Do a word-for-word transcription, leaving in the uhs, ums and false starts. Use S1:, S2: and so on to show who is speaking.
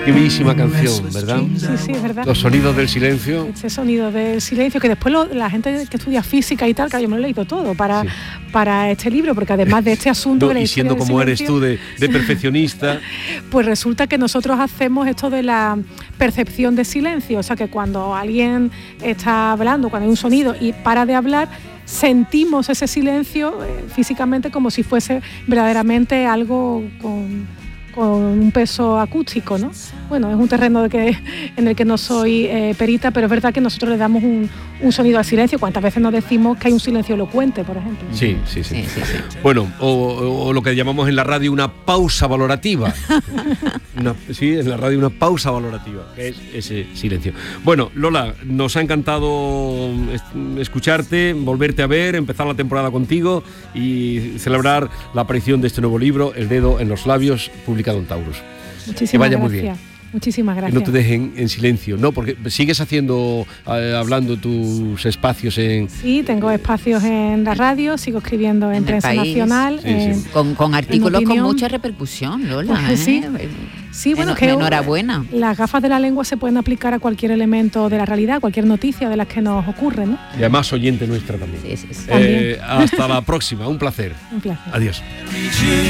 S1: Qué bellísima canción, ¿verdad?
S2: Sí, sí, es verdad.
S1: Los sonidos del silencio.
S2: Ese sonido del silencio, que después lo, la gente que estudia física y tal, que yo me lo he leído todo para, sí. para este libro, porque además de este asunto...
S1: No,
S2: de la
S1: y siendo como
S2: silencio,
S1: eres tú de, de perfeccionista...
S2: Pues resulta que nosotros hacemos esto de la percepción de silencio, o sea que cuando alguien está hablando, cuando hay un sonido y para de hablar, sentimos ese silencio eh, físicamente como si fuese verdaderamente algo con... con un peso acústico, ¿no? Bueno, es un terreno de que, en el que no soy eh, perita, pero es verdad que nosotros le damos un, un sonido al silencio. ¿Cuántas veces nos decimos que hay un silencio elocuente, por ejemplo?
S1: Sí, sí, sí. sí, sí, sí. Bueno, o, o lo que llamamos en la radio una pausa valorativa. Una, sí, en la radio una pausa valorativa, que es ese silencio. Bueno, Lola, nos ha encantado escucharte, volverte a ver, empezar la temporada contigo y celebrar la aparición de este nuevo libro, El dedo en los labios, publicado en Taurus.
S2: Muchísimas
S1: que vaya
S2: gracias.
S1: Muy bien.
S2: Muchísimas gracias.
S1: Que no te dejen en silencio, ¿no? Porque sigues haciendo, eh, hablando tus espacios en...
S2: Sí, tengo espacios en la radio, sigo escribiendo en, en Prensa Nacional.
S3: Sí, en, sí. Con, con artículos con mucha repercusión, Lola.
S2: Pues, sí,
S3: ¿eh?
S2: sí, bueno,
S3: Enho-
S2: que
S3: enhorabuena.
S2: Las gafas de la lengua se pueden aplicar a cualquier elemento de la realidad, cualquier noticia de las que nos ocurre, ¿no?
S1: Y además oyente nuestra también.
S3: Sí, sí, sí.
S1: Eh, hasta la próxima, un placer.
S2: Un placer.
S1: Adiós.